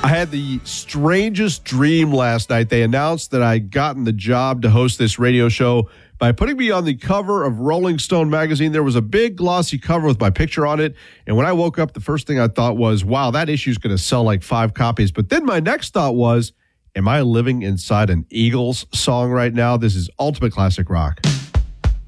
I had the strangest dream last night. They announced that I'd gotten the job to host this radio show by putting me on the cover of Rolling Stone magazine. There was a big glossy cover with my picture on it. And when I woke up, the first thing I thought was, wow, that issue is going to sell like 5 copies. But then my next thought was, am I living inside an Eagles song right now? This is Ultimate Classic Rock.